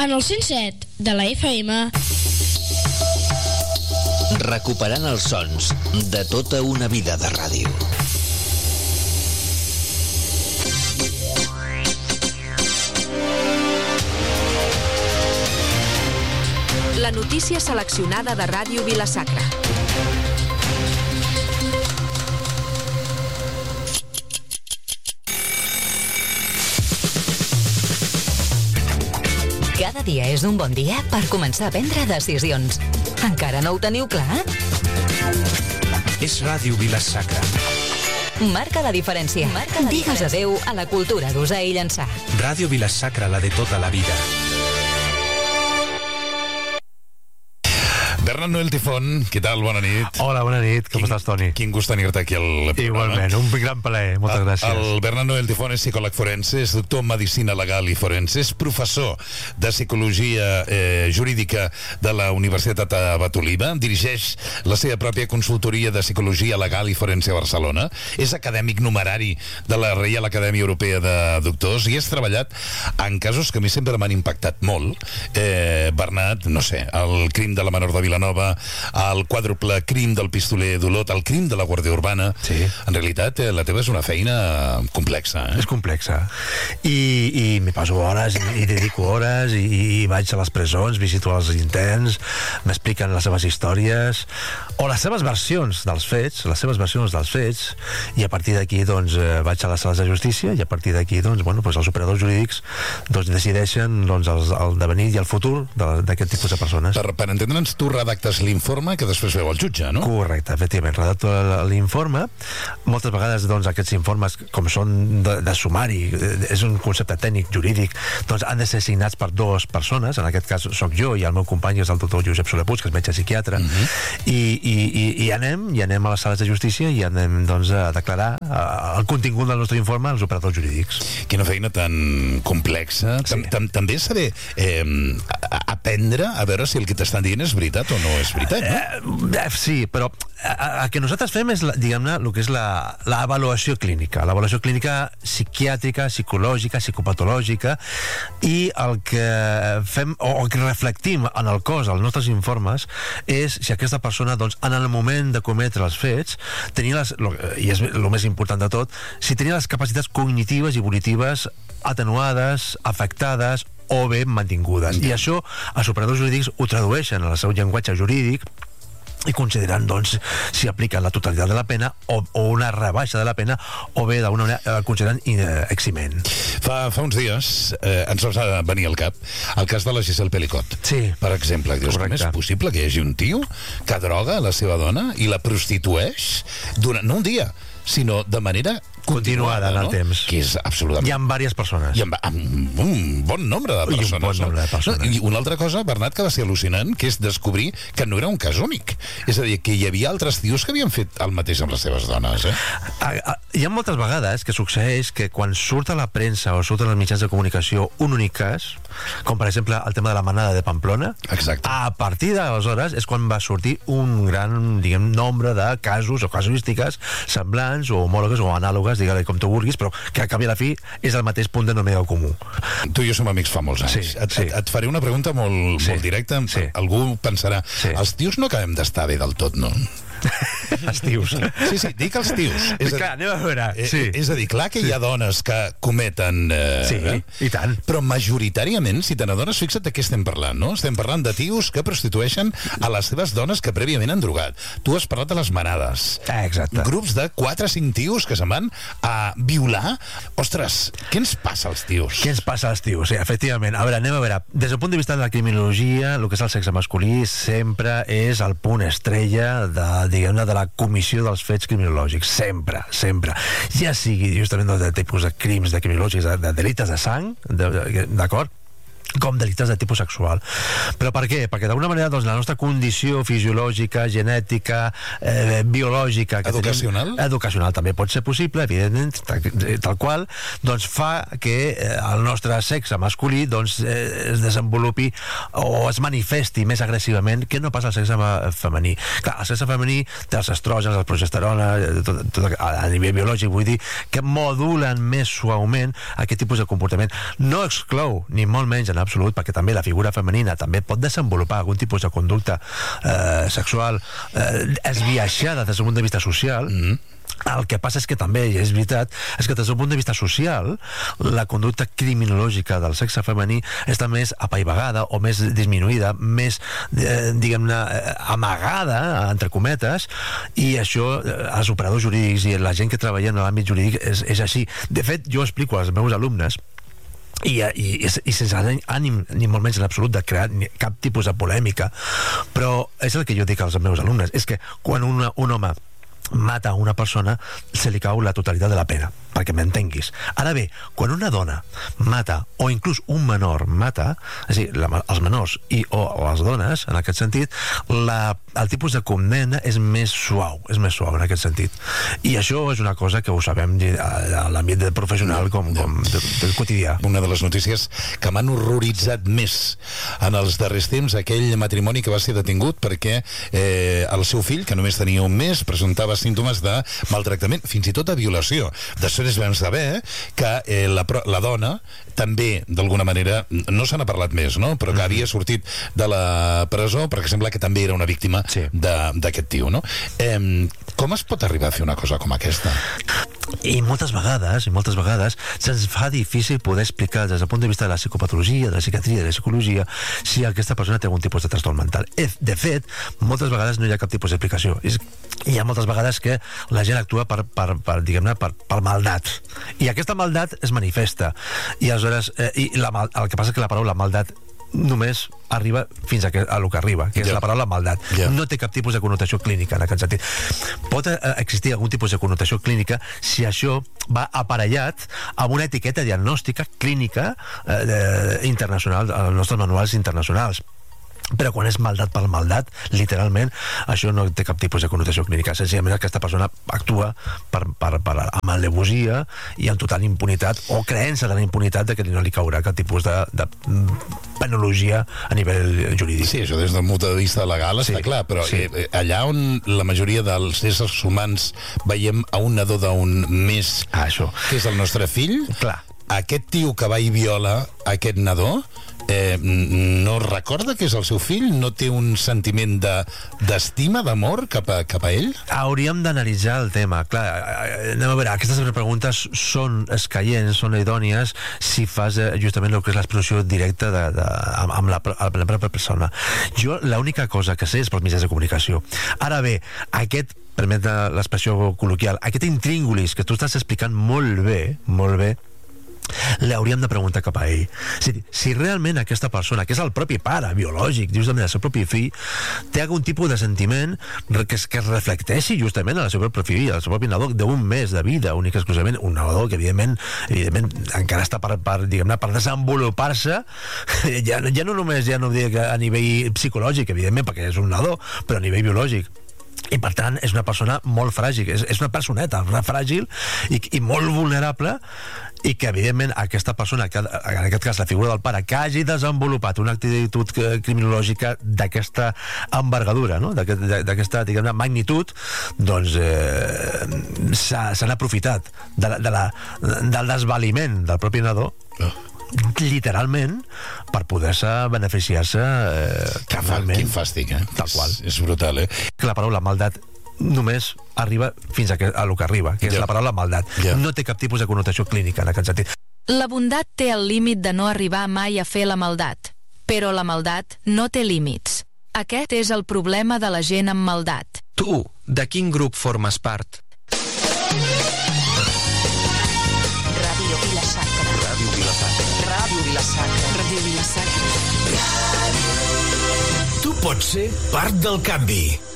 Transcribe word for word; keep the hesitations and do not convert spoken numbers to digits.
En el cent set de la F M. Recuperant els sons de tota una vida de ràdio. La notícia seleccionada de Ràdio Vila-sacra. Cada dia és un bon dia per començar a prendre decisions. Encara no ho teniu clar? És Ràdio Vila-sacra. Marca la diferència. Marca la Digues diferència. Adéu a la cultura d'usar i llançar. Ràdio Vila-sacra, la de tota la vida. Bernat Noel Tifón, què tal? Bona nit. Hola, bona nit. Com quin, estàs, Toni? Quin gust tenir-te aquí al programa. Igualment, un gran plaer. Moltes el, gràcies. El Bernat Noel Tifón és psicòleg forense, és doctor en Medicina Legal i Forense, és professor de Psicologia eh, Jurídica de la Universitat Abat Oliva, dirigeix la seva pròpia consultoria de Psicologia Legal i Forense a Barcelona, és acadèmic numerari de la Reial Acadèmia Europea de Doctors i has treballat en casos que a mi sempre m'han impactat molt. Eh, Bernat, no sé, el crim de la menor de Vilanova, el quàdruple crim del pistoler d'Olot, el crim de la Guàrdia Urbana. Sí. En realitat, eh, la teva és una feina complexa. Eh? És complexa. I, i m'hi passo hores, i, i dedico hores, i, i vaig a les presons, visito els interns, m'expliquen les seves històries, o les seves versions dels fets, les seves versions dels fets, i a partir d'aquí, doncs, vaig a les sales de justícia, i a partir d'aquí, doncs, bueno, doncs els operadors jurídics doncs, decideixen doncs, el, el devenir i el futur d'aquest tipus de persones. Per, per entendre'ns, tu redactes l'informe que després veu el jutge, no? Correcte, efectivament, redacto l'informe. Moltes vegades, doncs, aquests informes, com són de, de sumari, és un concepte tècnic, jurídic, doncs han de ser signats per dues persones, en aquest cas sóc jo i el meu company és el doctor Josep Soler Puig, que és metge psiquiatre, uh -huh. i, i, i, i anem, i anem a les sales de justícia i anem, doncs, a declarar el contingut del nostre informe als operadors jurídics. Quina feina tan complexa. Sí. Tam, també saber eh, aprendre a veure si el que t'estan dient és veritat o no és veritat, no? Eh, sí, però el que nosaltres fem és, diguem-ne, el que és l'avaluació clínica, l'avaluació clínica psiquiàtrica, psicològica, psicopatològica, i el que fem, o el que reflectim en el cos, als nostres informes, és si aquesta persona, doncs, en el moment de cometre els fets, tenia les, lo, i és el més important de tot, si tenia les capacitats cognitives i volitives atenuades, afectades o bé mantingudes. I això els operadors jurídics ho tradueixen en el seu llenguatge jurídic i consideren, doncs, si apliquen la totalitat de la pena o, o una rebaixa de la pena, o bé d'alguna manera el consideren eh, eximent. Fa, fa uns dies eh, ens va venir al cap el cas de la Giselle Pelicot. Sí. Per exemple, dius, com és possible que hi hagi un tio que droga la seva dona i la prostitueix durant, no un dia, sinó de manera continuada, en el no? temps. Que és absolutament... I amb diverses persones. I amb, amb un bon nombre de persones. I un bon nombre de persones. No? I una altra cosa, Bernat, que va ser al·lucinant, que és descobrir que no era un cas únic. És a dir, que hi havia altres tios que havien fet el mateix amb les seves dones, eh? Hi ha moltes vegades que succeeix que quan surt a la premsa o surt als mitjans de comunicació un únic cas, com per exemple el tema de la manada de Pamplona, exacte, a partir d'aleshores és quan va sortir un gran, diguem, nombre de casos o casuístiques semblants o homòlogues o anàlogues, digue-li com tu vulguis, però que al cap i a la fi és el mateix punt denominador comú. Tu i jo som amics fa molts anys. Sí, et, sí. et, et faré una pregunta molt, sí, molt directa. Sí. Algú pensarà, sí, els tios no acabem d'estar bé del tot, no? Els tios. Sí, sí, dic els tios. És clar, anem a veure. Eh, sí. És a dir, clar que sí. hi ha dones que cometen... Eh, sí, eh? i tant. Però majoritàriament, si te n'adones, fixa't de què estem parlant, no? Estem parlant de tios que prostitueixen a les seves dones que prèviament han drogat. Tu has parlat de les manades. Ah, exacte. Grups de quatre o cinc tios que se'n van a violar. Ostres, què ens passa als tios? Què ens passa als tios? Sí, efectivament. A veure, anem a veure. Des del punt de vista de la criminologia, el que és el sexe masculí sempre és el punt estrella de, diguem-ne, de la comissió dels fets criminològics. Sempre, sempre. Ja sigui justament de tipus de crims de criminològics, de, de delictes de sang, d'acord? Com delictes de tipus sexual. Però per què? Perquè d'alguna manera, doncs, la nostra condició fisiològica, genètica, eh, biològica... Que educacional? Tenim, educacional també pot ser possible, evidentment, tal, tal qual, doncs fa que eh, el nostre sexe masculí doncs, eh, es desenvolupi o es manifesti més agressivament que no passa al sexe femení. Clar, el sexe femení té els estrògens, la progesterona, tot, tot, a nivell biològic, vull dir, que modulen més suaument aquest tipus de comportament. No exclou, ni molt menys, en absolut, perquè també la figura femenina també pot desenvolupar algun tipus de conducta eh, sexual eh, esbiaixada des d'un punt de vista social. Mm. El que passa és que també, i és veritat, és que des d'un punt de vista social la conducta criminològica del sexe femení està més apaivagada o més disminuïda, més, eh, diguem-ne, amagada, entre cometes, i això, els operadors jurídics i la gent que treballa en l'àmbit jurídic és, és així. De fet, jo explico als meus alumnes I, i, i sense ànim ni molt menys en absolut de crear ni cap tipus de polèmica, però és el que jo dic als meus alumnes, és que quan una, un home mata una persona se li cau la totalitat de la pena, perquè m'entenguis. Ara bé, quan una dona mata, o inclús un menor mata, és a dir, la, els menors i, o, o les dones, en aquest sentit, la, el tipus de condemna és més suau, és més suau en aquest sentit. I això és una cosa que ho sabem a l'àmbit professional com, com del, del quotidià. Una de les notícies que m'han horroritzat més en els darrers temps, aquell matrimoni que va ser detingut perquè eh, el seu fill, que només tenia un mes, presentava símptomes de maltractament, fins i tot de violació. Després vam saber que eh, la, la dona també, d'alguna manera, no se n'ha parlat més, no? Però que mm-hmm. havia sortit de la presó perquè sembla que també era una víctima sí. d'aquest tio, no? Eh, com es pot arribar a fer una cosa com aquesta? I moltes vegades, i moltes vegades se'ns fa difícil poder explicar des del punt de vista de la psicopatologia, de la psiquiatria, de la psicologia, si aquesta persona té algun tipus de trastorn mental. De fet, moltes vegades no hi ha cap tipus d'explicació. Hi ha moltes vegades que la gent actua per, per, per diguem-ne, per, per maldat. I aquesta maldat es manifesta. I aleshores, eh, i la mal, el que passa és que la paraula maldat només arriba fins a, que, a lo que arriba, que és yeah. la paraula maldat. Yeah. No té cap tipus de connotació clínica en aquest sentit. Pot eh, existir algun tipus de connotació clínica si això va aparellat amb una etiqueta diagnòstica clínica eh, internacional, als nostres manuals internacionals. Però quan és maldat per maldat, literalment, això no té cap tipus de connotació clínica. Senzillament aquesta persona actua per, per, per, amb alevosia i amb total impunitat, o creença de la impunitat de que no li caurà cap tipus de, de penologia a nivell jurídic. Sí, això des del punt de vista legal està sí, clar, però sí. eh, allà on la majoria dels éssers humans veiem a un nadó d'un mes, ah, això. que és el nostre fill, clar. Aquest tio que va i viola aquest nadó eh, no recorda que és el seu fill? No té un sentiment de, d'estima, d'amor cap a, cap a ell? Hauríem d'analitzar el tema. Clar, anem a veure, aquestes preguntes són escaients, són idònies si fas justament el que és l'exposició directa de, de, amb, amb, la, amb la pròpia persona. Jo l'única cosa que sé és pels mitjans de comunicació. Ara bé, aquest, permet l'expressió col·loquial, aquest intríngulis que tu estàs explicant molt bé, molt bé, l'hauríem de preguntar cap a ell. Si, si realment aquesta persona, que és el propi pare biològic, justament el seu propi fill, té algun tipus de sentiment que es, que es reflecteixi justament al seu propi fill, al seu propi nadó d'un mes de vida, únic exclusivament, un nadó que evidentment, evidentment encara està per, per, diguem-ne, per desenvolupar-se, ja, ja no només ja no dic a nivell psicològic, evidentment, perquè és un nadó, però a nivell biològic. I per tant és una persona molt fràgil, és, és una personeta fràgil i, i molt vulnerable, i que evidentment aquesta persona, que, en aquest cas la figura del pare, que hagi desenvolupat una actitud criminològica d'aquesta envergadura, no? d'aquesta, diguem-ne, magnitud, doncs eh, s'han aprofitat de la, de la, del desvaliment del propi nadó, oh. literalment, per poder-se beneficiar-se eh, carnalment. Quin fàstic, eh? Tal qual. És, és brutal, eh? Que la paraula maldat només arriba fins a, que, a lo que arriba, que és yeah. la paraula maldat. Yeah. No té cap tipus de connotació clínica en aquest sentit. La bondat té el límit de no arribar mai a fer la maldat, però la maldat no té límits. Aquest és el problema de la gent amb maldat. Tu, de quin grup formes part? Ràdio Vila-sacra. Ràdio Vila-sacra. Ràdio Vila-sacra. Ràdio Vila-sacra. Tu pots ser part del canvi.